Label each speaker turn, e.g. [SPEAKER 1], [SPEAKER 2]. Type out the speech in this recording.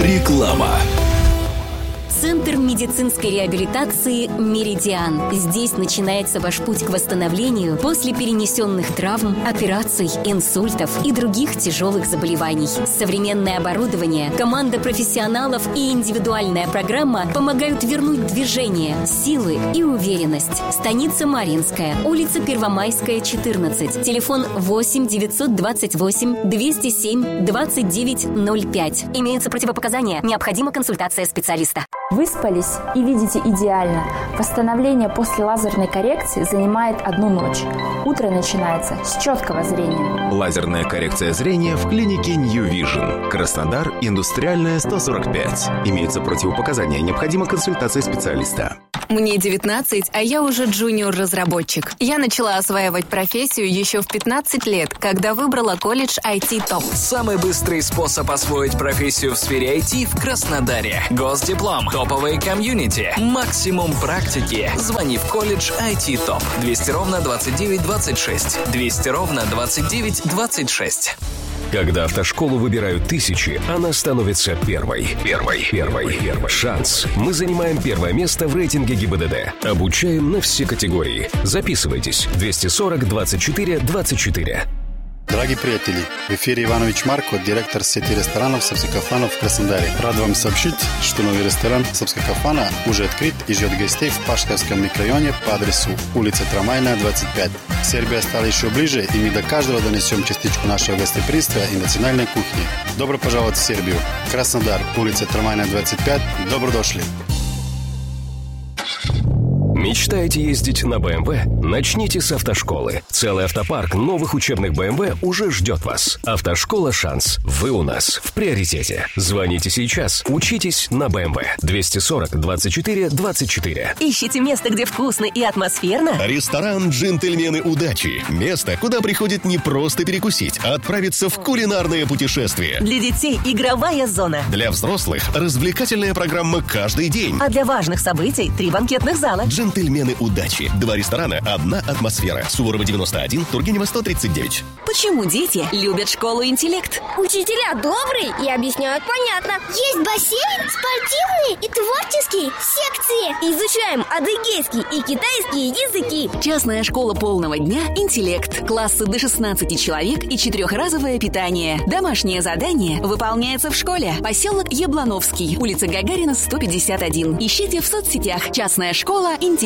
[SPEAKER 1] Реклама.
[SPEAKER 2] Центр медицинской реабилитации «Меридиан». Здесь начинается ваш путь к восстановлению после перенесенных травм, операций, инсультов и других тяжелых заболеваний. Современное оборудование, команда профессионалов и индивидуальная программа помогают вернуть движение, силы и уверенность. Станица Марьинская, улица Первомайская, 14. Телефон 8 928 207 2905. Имеются противопоказания. Необходима консультация специалиста.
[SPEAKER 3] Выспались и видите идеально. Восстановление после лазерной коррекции занимает 1 ночь. Утро начинается с четкого зрения.
[SPEAKER 1] Лазерная коррекция зрения в клинике New Vision. Краснодар, Индустриальная, 145. Имеются противопоказания. Необходима консультация специалиста.
[SPEAKER 4] Мне 19, а я уже джуниор-разработчик. Я начала осваивать профессию еще в 15 лет, когда выбрала колледж IT ТОП.
[SPEAKER 5] Самый быстрый способ освоить профессию в сфере IT в Краснодаре. Госдиплом, топовые комьюнити, максимум практики. Звони в колледж IT ТОП. 200-29-26. 200-29-26.
[SPEAKER 6] Когда автошколу выбирают тысячи, она становится первой. Первой. Шанс. Мы занимаем 1 место в рейтинге ГИБДД. Обучаем на все категории. Записывайтесь. 240-24-24.
[SPEAKER 7] Дорогие приятели, в эфире Иванович Марко, директор сети ресторанов «Сапская в Краснодаре». Рад вам сообщить, что новый ресторан «Сапская» уже открыт и ждет гостей в Пашковском микрорайоне по адресу улица Трамвайная, 25. Сербия стала еще ближе, и мы до каждого донесем частичку нашего гостеприимства и национальной кухни. Добро пожаловать в Сербию. Краснодар, улица Трамвайная, 25. Добро дошли.
[SPEAKER 6] Мечтаете ездить на БМВ? Начните с автошколы. Целый автопарк новых учебных БМВ уже ждет вас. Автошкола «Шанс». Вы у нас в приоритете. Звоните сейчас. Учитесь на БМВ. 240-24-24.
[SPEAKER 8] Ищите место, где вкусно и атмосферно?
[SPEAKER 9] Ресторан «Джентльмены удачи». Место, куда приходит не просто перекусить, а отправиться в кулинарное путешествие.
[SPEAKER 8] Для детей игровая зона.
[SPEAKER 9] Для взрослых развлекательная программа каждый день.
[SPEAKER 8] А для важных событий 3 банкетных зала.
[SPEAKER 9] «Джентльмены удачи». 2 ресторана, 1 атмосфера. Суворова 91, Тургенева 139.
[SPEAKER 8] Почему дети любят школу «Интеллект»?
[SPEAKER 10] Учителя добрые и объясняют понятно. Есть бассейн, спортивные и творческие секции. Изучаем адыгейский и китайские языки.
[SPEAKER 8] Частная школа полного дня «Интеллект». Классы до 16 человек и 4-разовое питание. Домашнее задание выполняется в школе. Поселок Яблоновский, улица Гагарина, 151. Ищите в соцсетях «Частная школа «Интеллект».